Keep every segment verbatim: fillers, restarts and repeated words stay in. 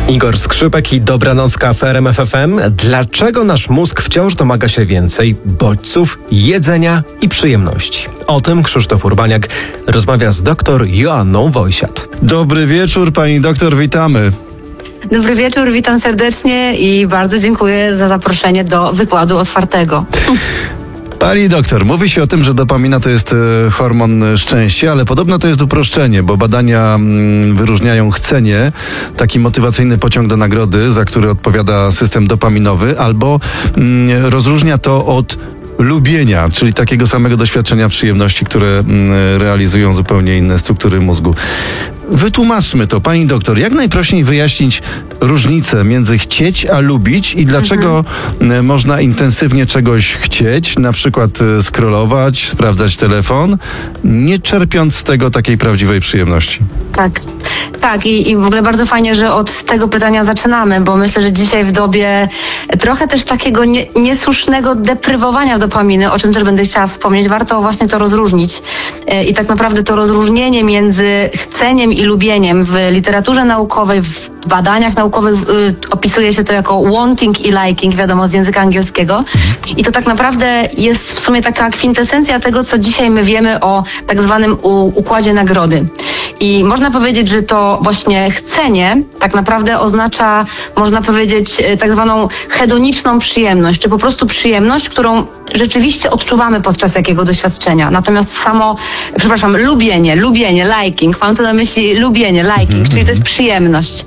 Igor Skrzypek i Dobranocka w R M F F M. Dlaczego nasz mózg wciąż domaga się więcej bodźców, jedzenia i przyjemności? O tym Krzysztof Urbaniak rozmawia z dr Joanną Wojsiat. Dobry wieczór, pani doktor, witamy. Dobry wieczór, witam serdecznie i bardzo dziękuję za zaproszenie do wykładu otwartego. Pani doktor, mówi się o tym, że dopamina to jest e, hormon szczęścia, ale podobno to jest uproszczenie, bo badania mm, wyróżniają chcenie, taki motywacyjny pociąg do nagrody, za który odpowiada system dopaminowy, albo mm, rozróżnia to od lubienia, czyli takiego samego doświadczenia przyjemności, które mm, realizują zupełnie inne struktury mózgu. Wytłumaczmy to, pani doktor, jak najprościej wyjaśnić różnicę między chcieć a lubić i dlaczego mhm. można intensywnie czegoś chcieć, na przykład scrollować, sprawdzać telefon, nie czerpiąc z tego takiej prawdziwej przyjemności. Tak, tak i, i w ogóle bardzo fajnie, że od tego pytania zaczynamy, bo myślę, że dzisiaj w dobie trochę też takiego nie, niesłusznego deprywowania dopaminy, o czym też będę chciała wspomnieć, warto właśnie to rozróżnić i tak naprawdę to rozróżnienie między chceniem i lubieniem w literaturze naukowej, w badaniach naukowych y, opisuje się to jako wanting i liking, wiadomo, z języka angielskiego. I to tak naprawdę jest w sumie taka kwintesencja tego, co dzisiaj my wiemy o tak zwanym u, układzie nagrody. I można powiedzieć, że to właśnie chcenie tak naprawdę oznacza, można powiedzieć, tak zwaną hedoniczną przyjemność, czy po prostu przyjemność, którą rzeczywiście odczuwamy podczas jakiego doświadczenia. Natomiast samo, przepraszam, lubienie, lubienie, liking, mam tu na myśli lubienie, liking, czyli to jest przyjemność.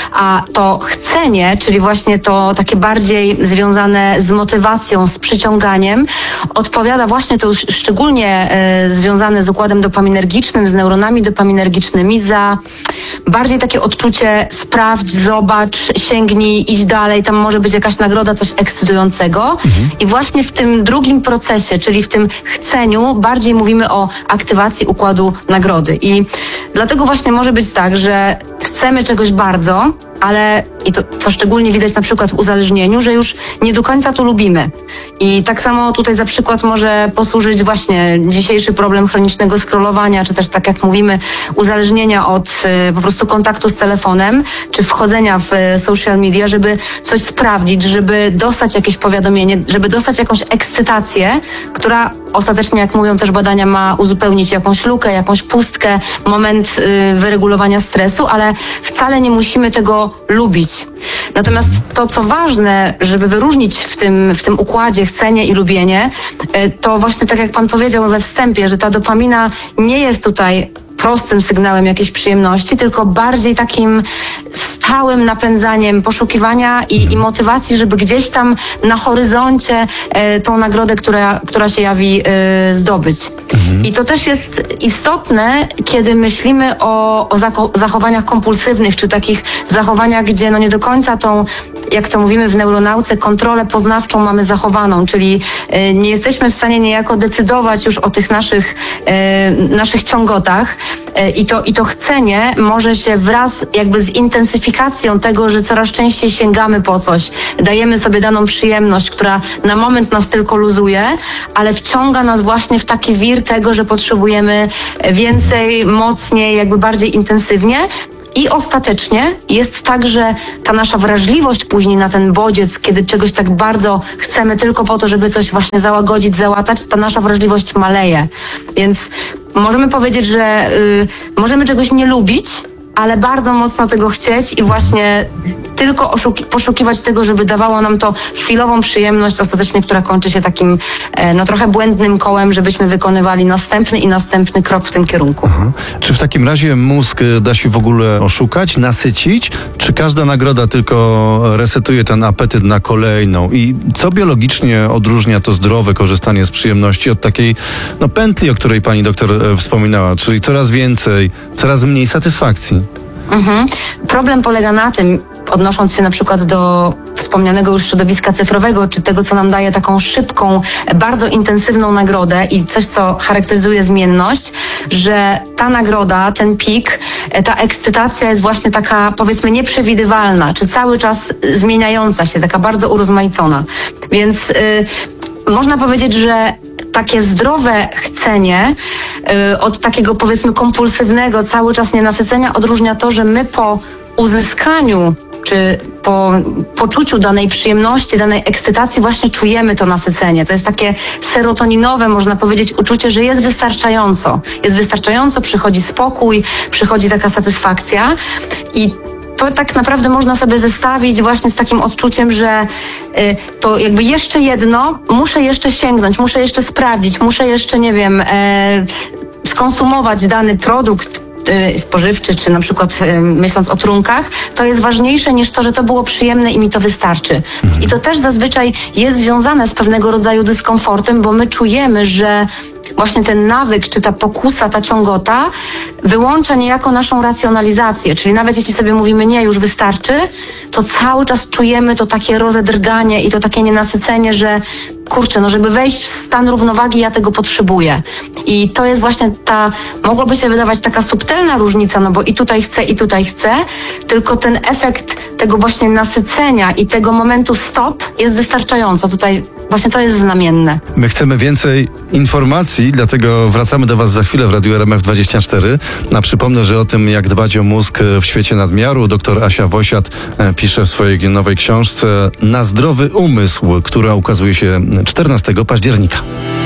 A to chcenie, czyli właśnie to takie bardziej związane z motywacją, z przyciąganiem, odpowiada właśnie to już szczególnie e, związane z układem dopaminergicznym, z neuronami dopaminergicznymi za bardziej takie odczucie sprawdź, zobacz, sięgnij, idź dalej, tam może być jakaś nagroda, coś ekscytującego. Mhm. I właśnie w tym drugim procesie, czyli w tym chceniu, bardziej mówimy o aktywacji układu nagrody. I dlatego właśnie może być tak, że chcemy czegoś bardzo, ale i to, co szczególnie widać na przykład w uzależnieniu, że już nie do końca to lubimy. I tak samo tutaj za przykład może posłużyć właśnie dzisiejszy problem chronicznego scrollowania, czy też tak jak mówimy, uzależnienia od y, po prostu kontaktu z telefonem, czy wchodzenia w y, social media, żeby coś sprawdzić, żeby dostać jakieś powiadomienie, żeby dostać jakąś ekscytację, która ostatecznie, jak mówią też badania, ma uzupełnić jakąś lukę, jakąś pustkę, moment y, wyregulowania stresu, ale wcale nie musimy tego lubić. Natomiast to, co ważne, żeby wyróżnić w tym, w tym układzie chcenie i lubienie, y, to właśnie tak jak pan powiedział we wstępie, że ta dopamina nie jest tutaj prostym sygnałem jakiejś przyjemności, tylko bardziej takim stałym napędzaniem poszukiwania i, i motywacji, żeby gdzieś tam na horyzoncie e, tą nagrodę, która, która się jawi, e, zdobyć. Mhm. I to też jest istotne, kiedy myślimy o, o zako- zachowaniach kompulsywnych, czy takich zachowaniach, gdzie no nie do końca tą, jak to mówimy w neuronauce, kontrolę poznawczą mamy zachowaną, czyli e, nie jesteśmy w stanie niejako decydować już o tych naszych, e, naszych ciągotach. I to, I to chcenie może się wraz jakby z intensyfikacją tego, że coraz częściej sięgamy po coś, dajemy sobie daną przyjemność, która na moment nas tylko luzuje, ale wciąga nas właśnie w taki wir tego, że potrzebujemy więcej, mocniej, jakby bardziej intensywnie. I ostatecznie jest tak, że ta nasza wrażliwość później na ten bodziec, kiedy czegoś tak bardzo chcemy tylko po to, żeby coś właśnie załagodzić, załatać, ta nasza wrażliwość maleje. Więc możemy powiedzieć, że y, możemy czegoś nie lubić, ale bardzo mocno tego chcieć i właśnie tylko oszuki- poszukiwać tego, żeby dawało nam to chwilową przyjemność, ostatecznie, która kończy się takim e, no trochę błędnym kołem, żebyśmy wykonywali następny i następny krok w tym kierunku. Aha. Czy w takim razie mózg da się w ogóle oszukać, nasycić? Czy każda nagroda tylko resetuje ten apetyt na kolejną? I co biologicznie odróżnia to zdrowe korzystanie z przyjemności od takiej no, pętli, o której pani doktor e, wspominała, czyli coraz więcej, coraz mniej satysfakcji? Mhm. Problem polega na tym, odnosząc się na przykład do wspomnianego już środowiska cyfrowego, czy tego, co nam daje taką szybką, bardzo intensywną nagrodę i coś, co charakteryzuje zmienność, że ta nagroda, ten pik, ta ekscytacja jest właśnie taka, powiedzmy, nieprzewidywalna, czy cały czas zmieniająca się, taka bardzo urozmaicona. Więc yy, można powiedzieć, że takie zdrowe chcenie yy, od takiego, powiedzmy, kompulsywnego, cały czas nienasycenia odróżnia to, że my po uzyskaniu czy po poczuciu danej przyjemności, danej ekscytacji właśnie czujemy to nasycenie. To jest takie serotoninowe, można powiedzieć, uczucie, że jest wystarczająco. Jest wystarczająco, przychodzi spokój, przychodzi taka satysfakcja i to tak naprawdę można sobie zestawić właśnie z takim odczuciem, że y, to jakby jeszcze jedno, muszę jeszcze sięgnąć, muszę jeszcze sprawdzić, muszę jeszcze, nie wiem, e, skonsumować dany produkt spożywczy, czy na przykład myśląc o trunkach, to jest ważniejsze niż to, że to było przyjemne i mi to wystarczy. I to też zazwyczaj jest związane z pewnego rodzaju dyskomfortem, bo my czujemy, że właśnie ten nawyk, czy ta pokusa, ta ciągota wyłącza niejako naszą racjonalizację, czyli nawet jeśli sobie mówimy nie, już wystarczy, to cały czas czujemy to takie rozedrganie i to takie nienasycenie, że kurczę, no żeby wejść w stan równowagi, ja tego potrzebuję. I to jest właśnie ta, mogłoby się wydawać taka subtelna różnica, no bo i tutaj chcę, i tutaj chcę, tylko ten efekt tego właśnie nasycenia i tego momentu stop jest wystarczająco. Tutaj właśnie to jest znamienne. My chcemy więcej informacji, dlatego wracamy do Was za chwilę w Radiu R M F dwadzieścia cztery. A przypomnę, że o tym, jak dbać o mózg w świecie nadmiaru, dr Asia Wosiat pisze w swojej nowej książce Na zdrowy umysł, która ukazuje się czternastego października.